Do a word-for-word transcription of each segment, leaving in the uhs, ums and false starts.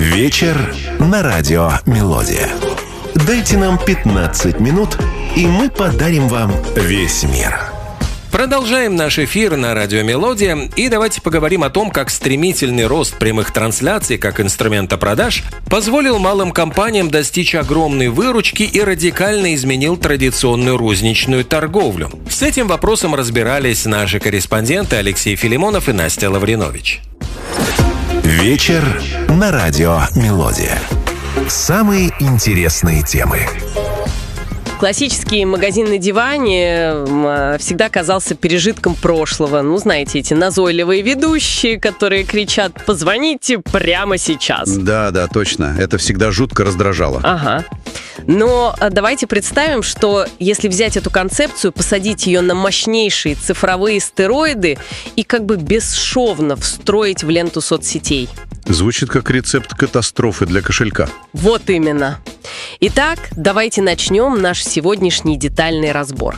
Вечер на радио «Мелодия». Дайте нам пятнадцать минут, и мы подарим вам весь мир. Продолжаем наш эфир на радио «Мелодия», и давайте поговорим о том, как стремительный рост прямых трансляций как инструмента продаж позволил малым компаниям достичь огромной выручки и радикально изменил традиционную розничную торговлю. С этим вопросом разбирались наши корреспонденты Алексей Филимонов и Настя Лавринович. Вечер на радио «Мелодия». Самые интересные темы. Классический магазин на диване всегда казался пережитком прошлого. Ну, знаете, эти назойливые ведущие, которые кричат: «Позвоните прямо сейчас». Да, да, точно. Это всегда жутко раздражало. Ага. Но давайте представим, что если взять эту концепцию, посадить ее на мощнейшие цифровые стероиды и как бы бесшовно встроить в ленту соцсетей. Звучит как рецепт катастрофы для кошелька. Вот именно. Итак, давайте начнем наш сегодняшний детальный разбор.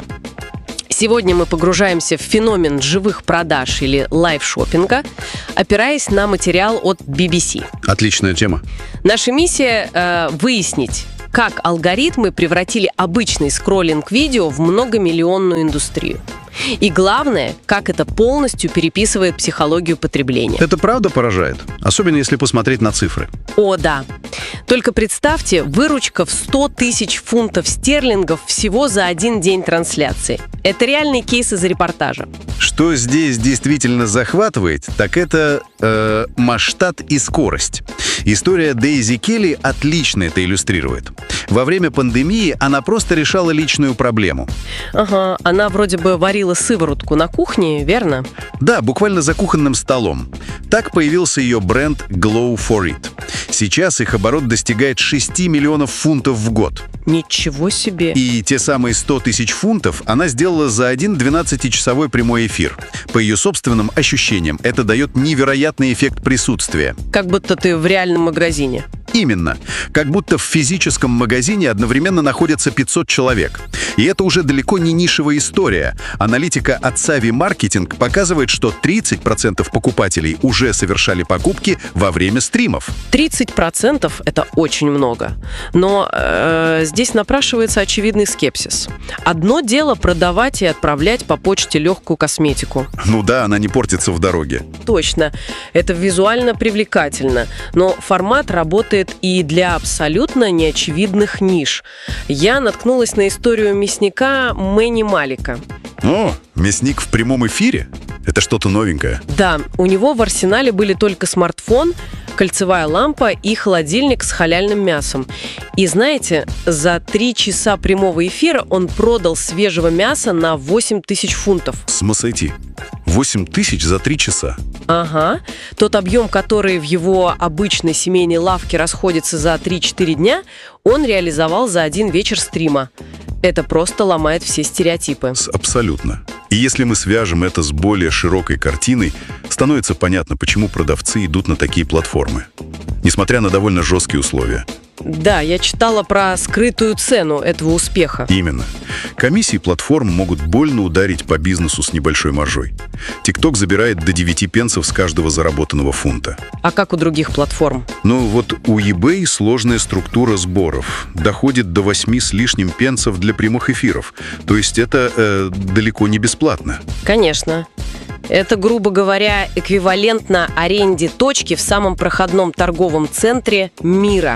Сегодня мы погружаемся в феномен живых продаж или лайв-шоппинга, опираясь на материал от би би си. Отличная тема. Наша миссия э, – выяснить, как алгоритмы превратили обычный скроллинг видео в многомиллионную индустрию. И главное, как это полностью переписывает психологию потребления. Это правда поражает? Особенно если посмотреть на цифры. О, да. Только представьте, выручка в сто тысяч фунтов стерлингов всего за один день трансляции. Это реальный кейс из репортажа. Что здесь действительно захватывает, так это э, масштаб и скорость. История Дейзи Келли отлично это иллюстрирует. Во время пандемии она просто решала личную проблему. Ага, она вроде бы варила сыворотку на кухне, верно? Да, буквально за кухонным столом. Так появился ее бренд Glow for It. Сейчас их оборот достигает шесть миллионов фунтов в год. Ничего себе! И те самые сто тысяч фунтов она сделала за один двенадцатичасовой прямой эфир. По ее собственным ощущениям, это дает невероятный эффект присутствия. Как будто ты в реальном магазине. Именно. Как будто в физическом магазине одновременно находятся пятьсот человек. И это уже далеко не нишевая история. Аналитика от Savvy Marketing показывает, что тридцать процентов покупателей уже совершали покупки во время стримов. тридцать процентов – это очень много. Но э, здесь напрашивается очевидный скепсис. Одно дело продавать и отправлять по почте легкую косметику. Ну да, она не портится в дороге. Точно. Это визуально привлекательно. Но формат работает и для абсолютно неочевидных ниш. Я наткнулась на историю мясника Мэнни Малика. О, мясник в прямом эфире? Это что-то новенькое. Да, у него в арсенале были только смартфон, кольцевая лампа и холодильник с халяльным мясом. И знаете, за три часа прямого эфира он продал свежего мяса на восемь тысяч фунтов. С ума сойти. восемь тысяч за три часа. Ага. Тот объем, который в его обычной семейной лавке расходится за три-четыре дня, он реализовал за один вечер стрима. Это просто ломает все стереотипы. Абсолютно. И если мы свяжем это с более широкой картиной, становится понятно, почему продавцы идут на такие платформы, несмотря на довольно жесткие условия. Да, я читала про скрытую цену этого успеха. Именно. Комиссии платформ могут больно ударить по бизнесу с небольшой маржой. TikTok забирает до девяти пенсов с каждого заработанного фунта. А как у других платформ? Ну вот у eBay сложная структура сборов. Доходит до восьми с лишним пенсов для прямых эфиров. То есть это э, далеко не бесплатно. Конечно. Это, грубо говоря, эквивалентно аренде точки в самом проходном торговом центре мира.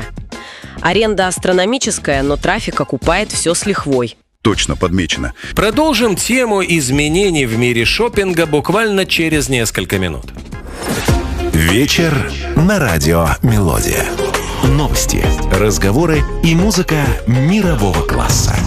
Аренда астрономическая, но трафик окупает все с лихвой. Точно подмечено. Продолжим тему изменений в мире шопинга буквально через несколько минут. Вечер на радио «Мелодия». Новости, разговоры и музыка мирового класса.